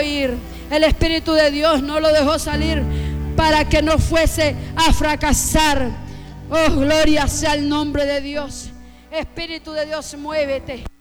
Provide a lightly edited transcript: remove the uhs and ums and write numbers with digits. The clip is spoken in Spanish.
dejó ir. El Espíritu de Dios no lo dejó salir para que no fuese a fracasar. Oh, gloria sea el nombre de Dios. Espíritu de Dios, muévete.